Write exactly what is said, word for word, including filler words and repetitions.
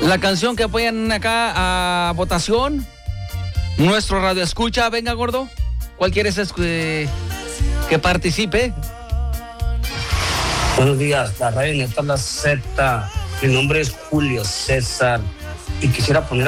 La canción que apoyan acá a votación. Nuestro radio escucha, venga gordo. ¿Cuál quieres eh, que participe? Buenos días, la radio Neta La Z. Mi nombre es Julio César y quisiera poner